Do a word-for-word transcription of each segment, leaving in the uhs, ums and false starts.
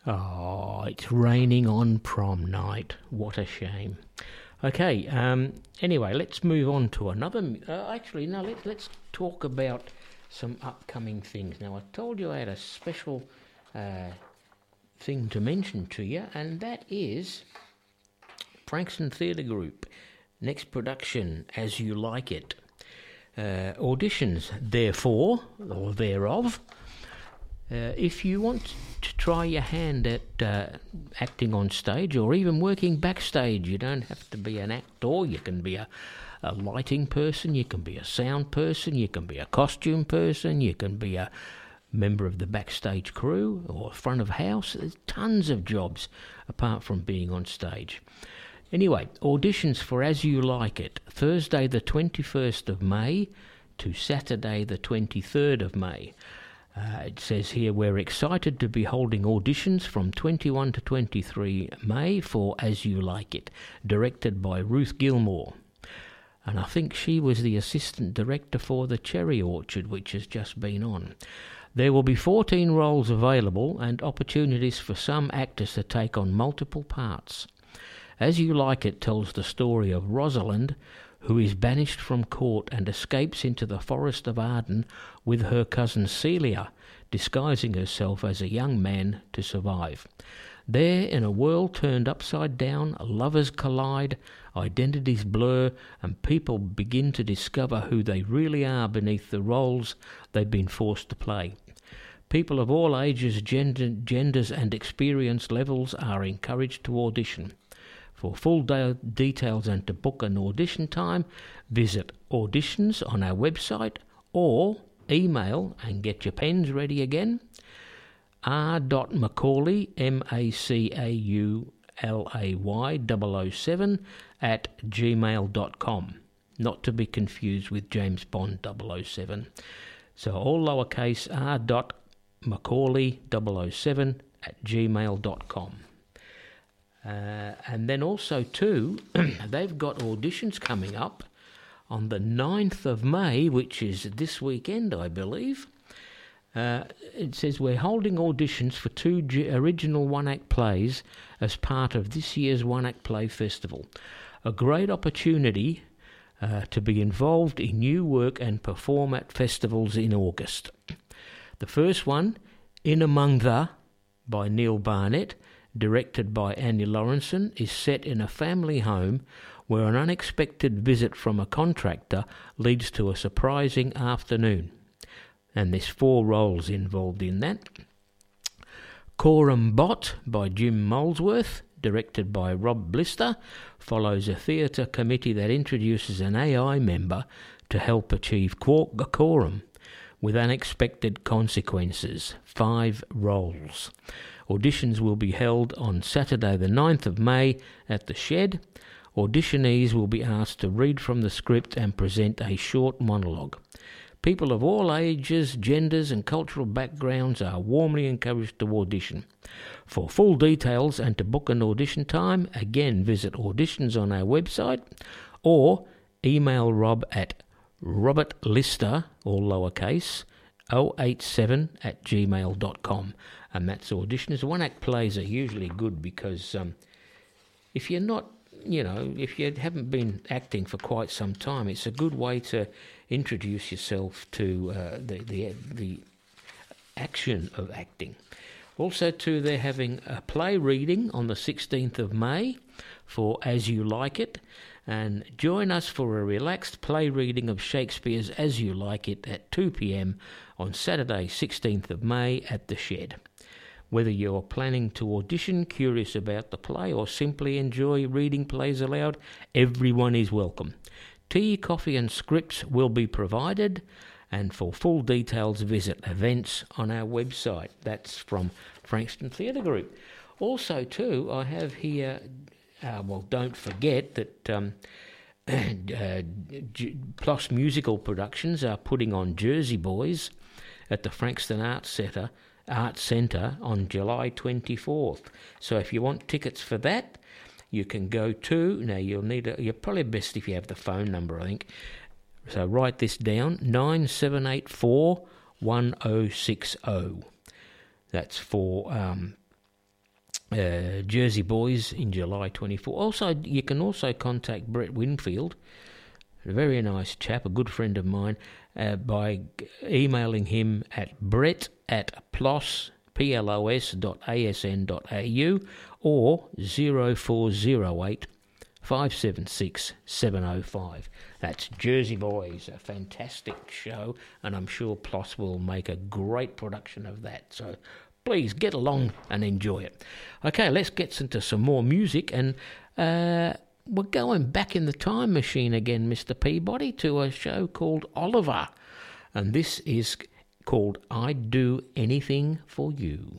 Oh, it's raining on prom night. What a shame. Okay, um, anyway, let's move on to another... Uh, actually, no, let, let's talk about some upcoming things. Now, I told you I had a special uh, thing to mention to you, and that is Frankston Theatre Group. Next production, As You Like It. Uh, auditions, therefore, or thereof. Uh, if you want to try your hand at uh, acting on stage or even working backstage, you don't have to be an actor. You can be a, a lighting person, you can be a sound person, you can be a costume person, you can be a member of the backstage crew or front of house. There's tons of jobs apart from being on stage. Anyway, auditions for As You Like It, Thursday the twenty-first of May to Saturday the twenty-third of May. Uh, it says here, we're excited to be holding auditions from twenty-first to twenty-third May for As You Like It, directed by Ruth Gilmore. And I think she was the assistant director for The Cherry Orchard, which has just been on. There will be fourteen roles available and opportunities for some actors to take on multiple parts. As You Like It tells the story of Rosalind, who is banished from court and escapes into the Forest of Arden with her cousin Celia, disguising herself as a young man to survive. There, in a world turned upside down, lovers collide, identities blur, and people begin to discover who they really are beneath the roles they've been forced to play. People of all ages, gender, genders and experience levels are encouraged to audition. For full de- details and to book an audition time, visit auditions on our website or email, and get your pens ready again, r.macaulay, M A C A U L A Y double oh seven at gmail dot com. Not to be confused with James Bond double oh seven. So all lowercase r.macaulay double oh seven at gmail dot com. Uh, and then also, too, they've got auditions coming up on the ninth of May, which is this weekend, I believe. Uh, it says we're holding auditions for two G- original one-act plays as part of this year's One-Act Play Festival. A great opportunity uh, to be involved in new work and perform at festivals in August. The first one, In Among the, by Neil Barnett, directed by Annie Lawrenson, is set in a family home where an unexpected visit from a contractor leads to a surprising afternoon. And there's four roles involved in that. Coram Bot by Jim Molesworth, directed by Rob Blister, follows a theatre committee that introduces an A I member to help achieve quorum with unexpected consequences. Five roles. Auditions will be held on Saturday the ninth of May at the Shed. Auditionees will be asked to read from the script and present a short monologue. People of all ages, genders and cultural backgrounds are warmly encouraged to audition. For full details and to book an audition time, again visit auditions on our website or email Rob at robertlister, all lowercase, oh eight seven at gmail dot com. And that's auditions. One-act plays are usually good because um, if you're not, you know, if you haven't been acting for quite some time, it's a good way to introduce yourself to uh, the, the the action of acting. Also, too, they're having a play reading on the sixteenth of May for As You Like It. And join us for a relaxed play reading of Shakespeare's As You Like It at two p.m. on Saturday, sixteenth of May at the Shed. Whether you're planning to audition, curious about the play, or simply enjoy reading plays aloud, everyone is welcome. Tea, coffee and scripts will be provided, and for full details visit events on our website. That's from Frankston Theatre Group. Also, too, I have here, uh, well, don't forget that um, uh, Plus Musical Productions are putting on Jersey Boys at the Frankston Arts Centre Arts Centre on July twenty-fourth. So if you want tickets for that, you can go to, now you'll need, a, you're probably best if you have the phone number, I think. So write this down, nine seven eight four, one oh six oh. That's for um, uh, Jersey Boys in July twenty-four. Also, you can also contact Brett Winfield, a very nice chap, a good friend of mine, uh, by g- emailing him at brett at plos, P L O S dot A S N dot A U or zero four zero eight five seven six seven oh five. That's Jersey Boys, a fantastic show, and I'm sure Plos will make a great production of that. So please get along and enjoy it. Okay, let's get into some more music, and uh, we're going back in the time machine again, Mister Peabody, to a show called Oliver, and this is called I'd Do Anything for You.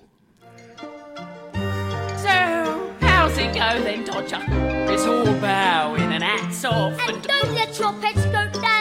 How's it go then, Dodger? It's all bowing and hats off and... and don't let your pets go down.